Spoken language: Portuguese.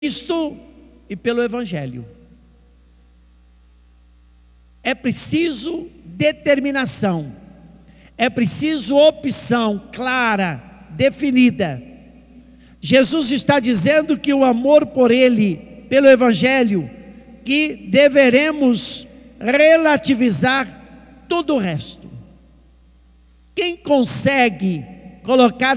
Cristo e pelo Evangelho. É preciso determinação, é preciso opção clara, definida. Jesus está dizendo que o amor por Ele, pelo Evangelho, que deveremos relativizar todo o resto. Quem consegue colocar